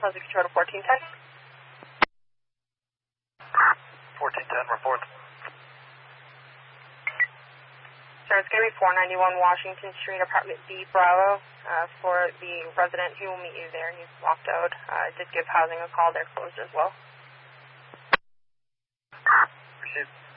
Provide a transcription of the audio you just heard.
Positive control to 1410. 1410, report. Sir, it's going to be 491 Washington Street, apartment B, Bravo, for the resident who will meet you there. He's walked out. Did give housing a call. They're closed as well. Received.